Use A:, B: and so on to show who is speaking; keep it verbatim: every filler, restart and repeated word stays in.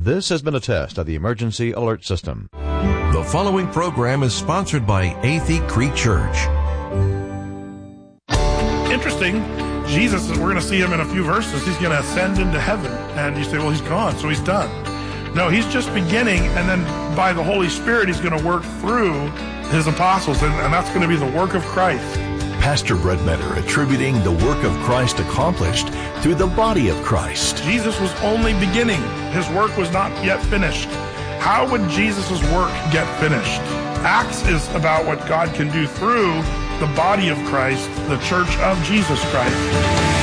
A: This has been a test of the Emergency Alert System.
B: The following program is sponsored by Athey Creek Church.
C: Interesting. Jesus, we're going to see him in a few verses. He's going to ascend into heaven. And you say, well, he's gone, so he's done. No, he's just beginning, and then by the Holy Spirit, he's going to work through his apostles, and, and that's going to be the work of Christ.
D: Pastor Brett Metter attributing the work of Christ accomplished through the body of Christ.
C: Jesus was only beginning. His work was not yet finished. How would Jesus' work get finished? Acts is about what God can do through the body of Christ, the church of Jesus Christ.